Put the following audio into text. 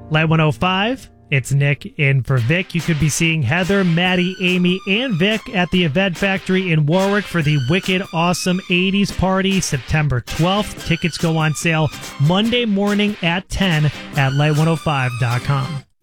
Light 105, it's Nick in for Vic. You could be seeing Heather, Maddie, Amy, and Vic at the Event Factory in Warwick for the Wicked Awesome 80s Party, September 12th. Tickets go on sale Monday morning at 10 at light105.com.